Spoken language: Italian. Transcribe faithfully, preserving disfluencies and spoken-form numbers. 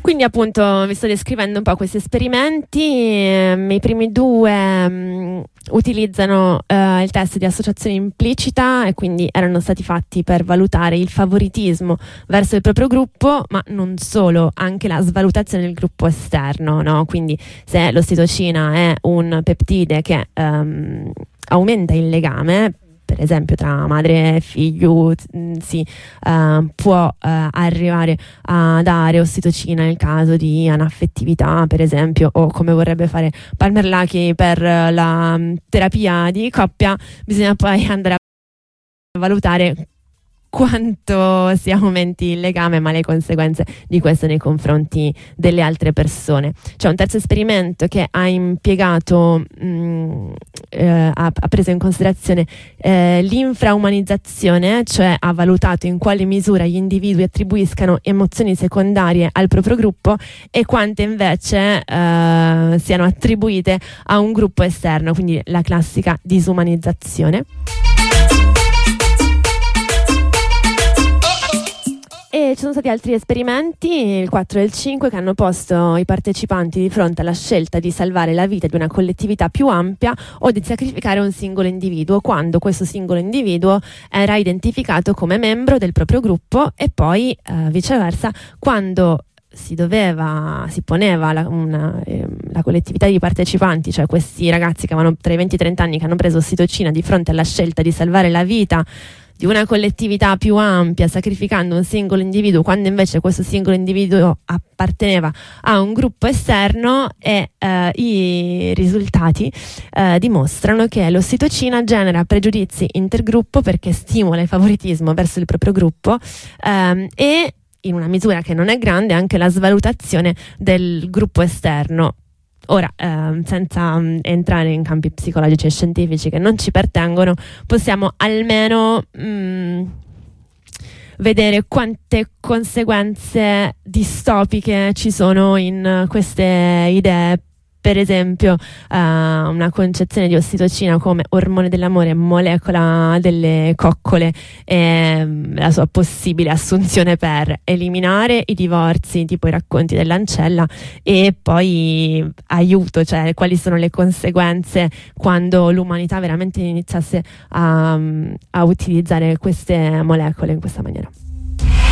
Quindi appunto vi sto descrivendo un po' questi esperimenti. ehm, I primi due mh, utilizzano eh, il test di associazione implicita e quindi erano stati fatti per valutare il favoritismo verso il proprio gruppo, ma non solo, anche la svalutazione del gruppo esterno, no? Quindi se l'ossitocina è un peptide che ehm, aumenta il legame, per esempio tra madre e figlio, si uh, può uh, arrivare a dare ossitocina nel caso di anaffettività, per esempio, o come vorrebbe fare Palmer Luckey per uh, la um, terapia di coppia. Bisogna poi andare a valutare quanto si aumenti il legame, ma le conseguenze di questo nei confronti delle altre persone. C'è un terzo esperimento che ha impiegato mh, eh, ha, ha preso in considerazione eh, l'infraumanizzazione, cioè ha valutato in quale misura gli individui attribuiscano emozioni secondarie al proprio gruppo e quante invece eh, siano attribuite a un gruppo esterno, quindi la classica disumanizzazione. E ci sono stati altri esperimenti, il quattro e il cinque, che hanno posto i partecipanti di fronte alla scelta di salvare la vita di una collettività più ampia o di sacrificare un singolo individuo, quando questo singolo individuo era identificato come membro del proprio gruppo, e poi eh, viceversa quando si doveva, si poneva la, una, eh, la collettività di partecipanti, cioè questi ragazzi che avevano tra i venti e i trenta anni, che hanno preso ossitocina, di fronte alla scelta di salvare la vita di una collettività più ampia sacrificando un singolo individuo, quando invece questo singolo individuo apparteneva a un gruppo esterno, e eh, i risultati eh, dimostrano che l'ossitocina genera pregiudizi intergruppo perché stimola il favoritismo verso il proprio gruppo ehm, e in una misura che non è grande anche la svalutazione del gruppo esterno. Ora, ehm, senza um, entrare in campi psicologici e scientifici che non ci pertengono, possiamo almeno mh, vedere quante conseguenze distopiche ci sono in queste idee. Per esempio, uh, una concezione di ossitocina come ormone dell'amore, molecola delle coccole, e um, la sua possibile assunzione per eliminare i divorzi, tipo i racconti dell'ancella, e poi aiuto, cioè quali sono le conseguenze quando l'umanità veramente iniziasse a, a utilizzare queste molecole in questa maniera.